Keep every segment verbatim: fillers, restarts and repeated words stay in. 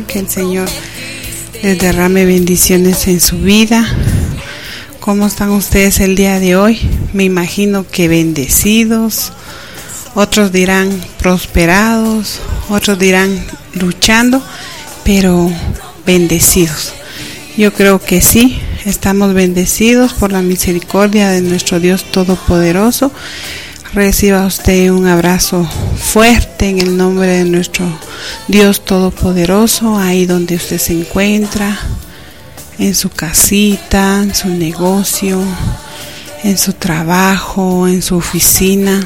Que el Señor les derrame bendiciones en su vida. ¿Cómo están ustedes el día de hoy? Me imagino que bendecidos, otros dirán prosperados, otros dirán luchando, pero bendecidos. Yo creo que sí, estamos bendecidos por la misericordia de nuestro Dios Todopoderoso. Reciba usted un abrazo fuerte en el nombre de nuestro Dios Todopoderoso, ahí donde usted se encuentra, en su casita, en su negocio, en su trabajo, en su oficina,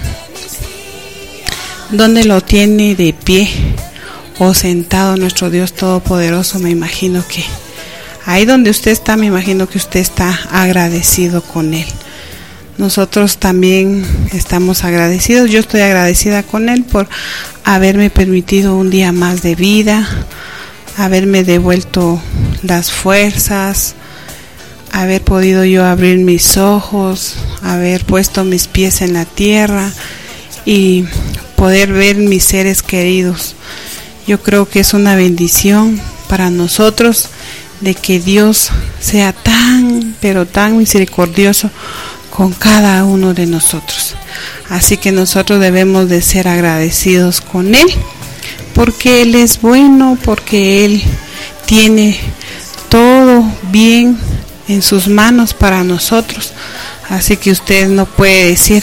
donde lo tiene de pie o sentado nuestro Dios Todopoderoso. Me imagino que ahí donde usted está, me imagino que usted está agradecido con Él. Nosotros también estamos agradecidos. Yo estoy agradecida con Él por haberme permitido un día más de vida, haberme devuelto las fuerzas, haber podido yo abrir mis ojos, haber puesto mis pies en la tierra y poder ver mis seres queridos. Yo creo que es una bendición para nosotros de que Dios sea tan, pero tan misericordioso con cada uno de nosotros. Así que nosotros debemos de ser agradecidos con Él, porque Él es bueno, porque Él tiene todo bien en sus manos para nosotros. Así que usted no puede decir,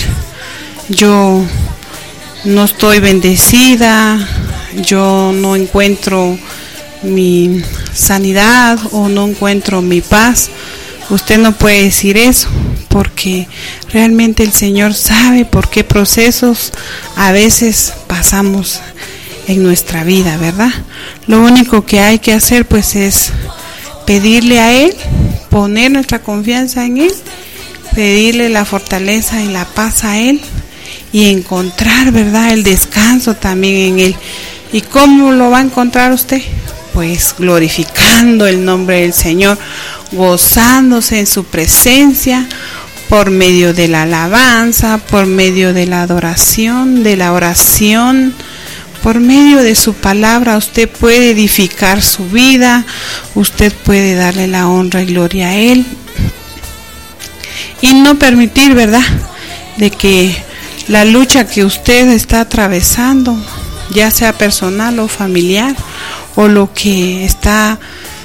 yo no estoy bendecida, yo no encuentro mi sanidad o no encuentro mi paz. Usted no puede decir eso, porque realmente el Señor sabe por qué procesos a veces pasamos en nuestra vida, ¿verdad? Lo único que hay que hacer pues es pedirle a Él, poner nuestra confianza en Él, pedirle la fortaleza y la paz a Él y encontrar, ¿verdad?, el descanso también en Él. ¿Y cómo lo va a encontrar usted? Pues glorificando el nombre del Señor, gozándose en su presencia, por medio de la alabanza, por medio de la adoración, de la oración, por medio de su palabra. Usted puede edificar su vida, usted puede darle la honra y gloria a Él y no permitir, ¿verdad?, de que la lucha que usted está atravesando, ya sea personal o familiar, o lo que está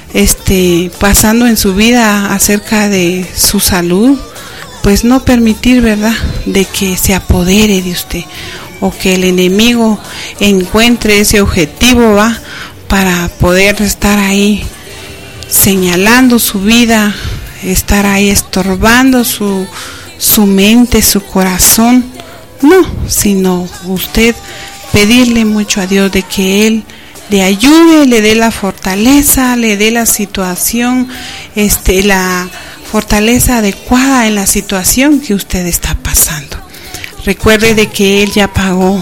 este pasando en su vida acerca de su salud, pues no permitir, ¿verdad?, de que se apodere de usted, o que el enemigo encuentre ese objetivo, va, para poder estar ahí señalando su vida, estar ahí estorbando su su mente, su corazón. No, sino usted pedirle mucho a Dios de que Él le ayude, le dé la fortaleza, le dé la situación, este, la fortaleza adecuada en la situación que usted está pasando. Recuerde de que Él ya pagó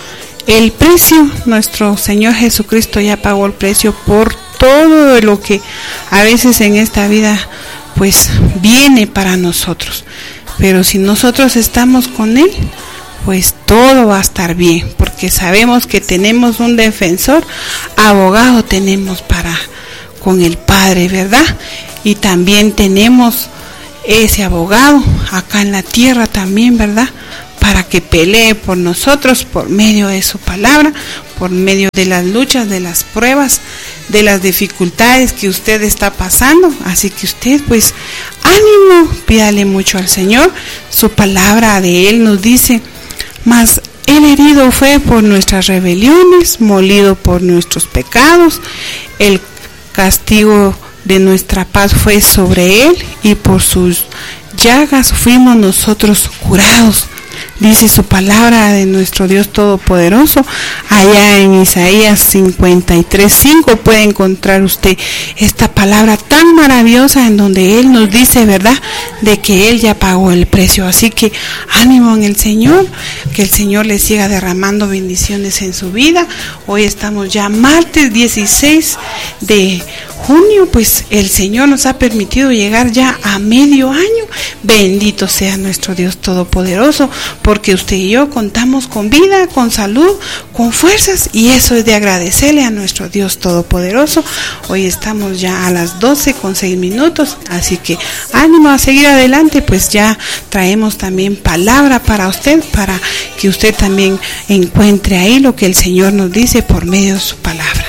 el precio, nuestro Señor Jesucristo ya pagó el precio por todo lo que a veces en esta vida pues viene para nosotros. Pero si nosotros estamos con Él, pues todo va a estar bien, porque sabemos que tenemos un defensor, abogado tenemos para con el Padre, ¿verdad? Y también tenemos ese abogado acá en la tierra también, ¿verdad?, para que pelee por nosotros por medio de su palabra, por medio de las luchas, de las pruebas, de las dificultades que usted está pasando. Así que usted, pues, ánimo, pídale mucho al Señor. Su palabra de Él nos dice: mas Él herido fue por nuestras rebeliones, molido por nuestros pecados, el castigo de nuestra paz fue sobre Él, y por sus llagas fuimos nosotros curados. Dice su palabra de nuestro Dios Todopoderoso, allá en Isaías cincuenta y tres cinco puede encontrar usted esta palabra tan maravillosa en donde Él nos dice, ¿verdad?, de que Él ya pagó el precio. Así que ánimo en el Señor, que el Señor le siga derramando bendiciones en su vida. Hoy estamos ya martes dieciséis de junio, pues el Señor nos ha permitido llegar ya a medio año. Bendito sea nuestro Dios Todopoderoso, porque usted y yo contamos con vida, con salud, con fuerzas, y eso es de agradecerle a nuestro Dios Todopoderoso. Hoy estamos ya a las doce con seis minutos, así que ánimo a seguir adelante, pues ya traemos también palabra para usted, para que usted también encuentre ahí lo que el Señor nos dice por medio de su palabra.